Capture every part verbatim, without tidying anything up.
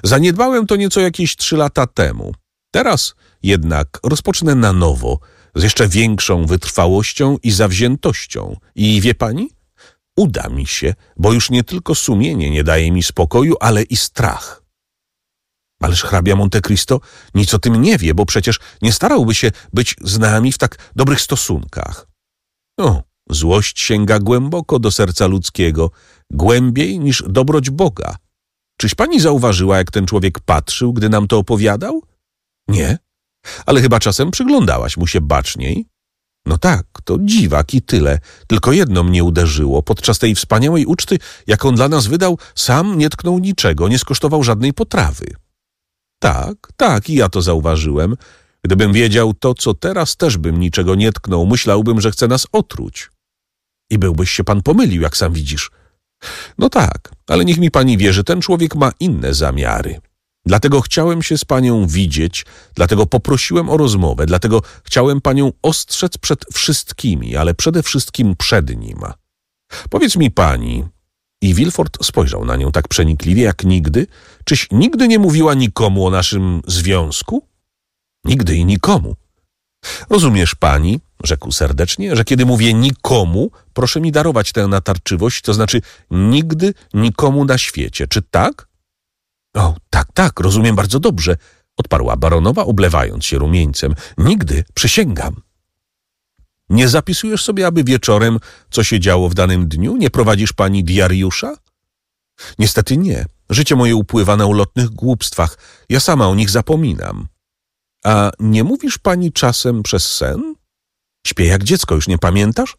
Zaniedbałem to nieco jakieś trzy lata temu. Teraz jednak rozpocznę na nowo, z jeszcze większą wytrwałością i zawziętością. I wie pani? Uda mi się, bo już nie tylko sumienie nie daje mi spokoju, ale i strach. Ależ hrabia Monte Cristo nic o tym nie wie, bo przecież nie starałby się być z nami w tak dobrych stosunkach. O, złość sięga głęboko do serca ludzkiego, głębiej niż dobroć Boga. Czyś pani zauważyła, jak ten człowiek patrzył, gdy nam to opowiadał? Nie, ale chyba czasem przyglądałaś mu się baczniej. No tak, to dziwak i tyle. Tylko jedno mnie uderzyło. Podczas tej wspaniałej uczty, jaką dla nas wydał, sam nie tknął niczego, nie skosztował żadnej potrawy. Tak, tak, i ja to zauważyłem. Gdybym wiedział to, co teraz, też bym niczego nie tknął. Myślałbym, że chce nas otruć. I byłbyś się pan pomylił, jak sam widzisz. No tak, ale niech mi pani wierzy, ten człowiek ma inne zamiary. Dlatego chciałem się z panią widzieć, dlatego poprosiłem o rozmowę, dlatego chciałem panią ostrzec przed wszystkimi, ale przede wszystkim przed nim. Powiedz mi pani, i Villefort spojrzał na nią tak przenikliwie jak nigdy, czyś nigdy nie mówiła nikomu o naszym związku? Nigdy i nikomu. Rozumiesz pani, rzekł serdecznie, że kiedy mówię nikomu, proszę mi darować tę natarczywość, to znaczy nigdy nikomu na świecie, czy tak? O, tak, tak, rozumiem bardzo dobrze, odparła baronowa, oblewając się rumieńcem. Nigdy, przysięgam. Nie zapisujesz sobie, aby wieczorem, co się działo w danym dniu? Nie prowadzisz pani diariusza? Niestety nie. Życie moje upływa na ulotnych głupstwach. Ja sama o nich zapominam. A nie mówisz pani czasem przez sen? Śpię jak dziecko, już nie pamiętasz?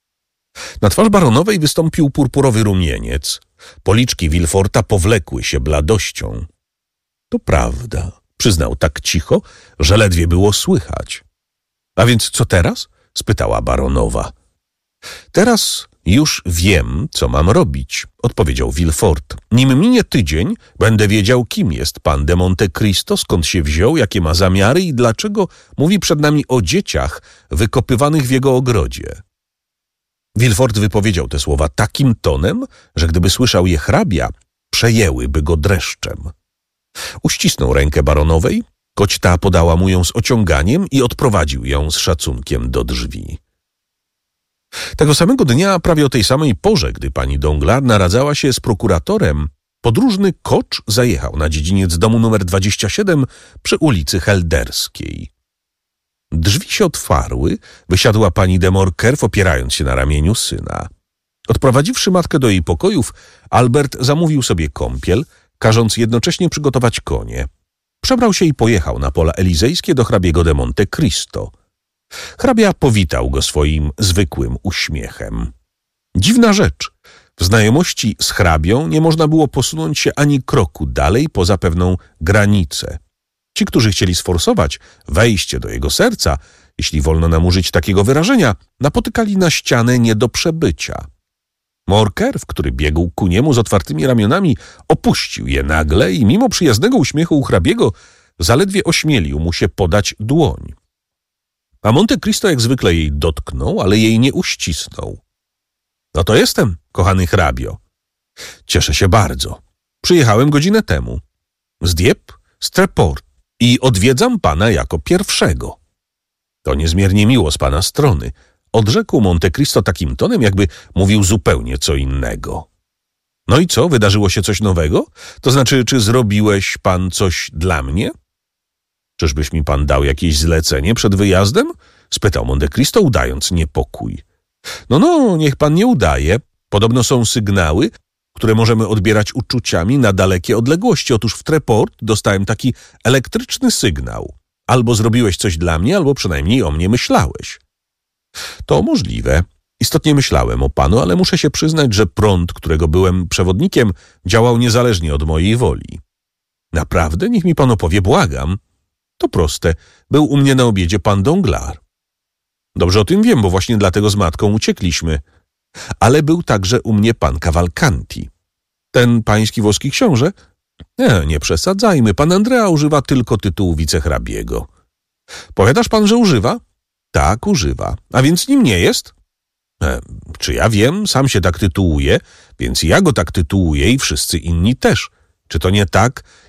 Na twarz baronowej wystąpił purpurowy rumieniec. Policzki Villeforta powlekły się bladością. To prawda, przyznał tak cicho, że ledwie było słychać. A więc co teraz? Spytała baronowa. Teraz już wiem, co mam robić, odpowiedział Villefort. Nim minie tydzień, będę wiedział, kim jest pan de Monte Cristo, skąd się wziął, jakie ma zamiary i dlaczego mówi przed nami o dzieciach wykopywanych w jego ogrodzie. Villefort wypowiedział te słowa takim tonem, że gdyby słyszał je hrabia, przejęłyby go dreszczem. Uścisnął rękę baronowej, choć ta podała mu ją z ociąganiem i odprowadził ją z szacunkiem do drzwi. Tego samego dnia, prawie o tej samej porze, gdy pani Danglars naradzała się z prokuratorem, podróżny kocz zajechał na dziedziniec domu numer dwadzieścia siedem przy ulicy Helderskiej. Drzwi się otwarły, wysiadła pani de Morcerf, opierając się na ramieniu syna. Odprowadziwszy matkę do jej pokojów, Albert zamówił sobie kąpiel, każąc jednocześnie przygotować konie. Przebrał się i pojechał na pola elizejskie do hrabiego de Monte Cristo. Hrabia powitał go swoim zwykłym uśmiechem. Dziwna rzecz. W znajomości z hrabią nie można było posunąć się ani kroku dalej poza pewną granicę. Ci, którzy chcieli sforsować wejście do jego serca, jeśli wolno nam użyć takiego wyrażenia, napotykali na ścianę nie do przebycia. Morcerf, który biegł ku niemu z otwartymi ramionami, opuścił je nagle i mimo przyjaznego uśmiechu u hrabiego zaledwie ośmielił mu się podać dłoń. A Monte Cristo jak zwykle jej dotknął, ale jej nie uścisnął. No to jestem, kochany hrabio. Cieszę się bardzo. Przyjechałem godzinę temu. Z Dieppe, z Treport i odwiedzam pana jako pierwszego. To niezmiernie miło z pana strony, odrzekł Monte Cristo takim tonem, jakby mówił zupełnie co innego. No i co, wydarzyło się coś nowego? To znaczy, czy zrobiłeś pan coś dla mnie? Czyżbyś mi pan dał jakieś zlecenie przed wyjazdem? Spytał Monte Cristo, udając niepokój. No, no, niech pan nie udaje. Podobno są sygnały, które możemy odbierać uczuciami na dalekie odległości. Otóż w Treport dostałem taki elektryczny sygnał. Albo zrobiłeś coś dla mnie, albo przynajmniej o mnie myślałeś. To możliwe. Istotnie myślałem o panu, ale muszę się przyznać, że prąd, którego byłem przewodnikiem, działał niezależnie od mojej woli. Naprawdę? Niech mi pan opowie, błagam. To proste. Był u mnie na obiedzie pan Danglars. Dobrze o tym wiem, bo właśnie dlatego z matką uciekliśmy. Ale był także u mnie pan Cavalcanti. Ten pański włoski książę? Nie, nie przesadzajmy. Pan Andrea używa tylko tytułu wicehrabiego. Powiadasz pan, że używa? Tak, używa. A więc nim nie jest? E, czy ja wiem, sam się tak tytułuje, więc ja go tak tytułuję i wszyscy inni też. Czy to nie tak,